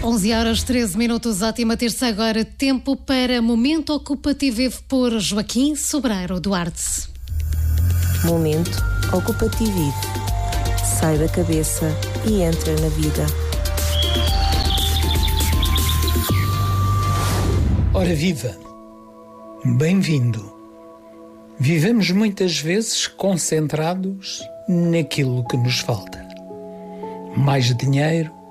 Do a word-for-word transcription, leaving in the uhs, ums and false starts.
onze horas treze minutos, ótima terça agora. Tempo para Momento Ocupativo por Joaquim Sobreiro Duarte. Momento Ocupativo. Sai da cabeça e entra na vida. Ora viva! Bem-vindo! Vivemos muitas vezes concentrados naquilo que nos falta. Mais dinheiro,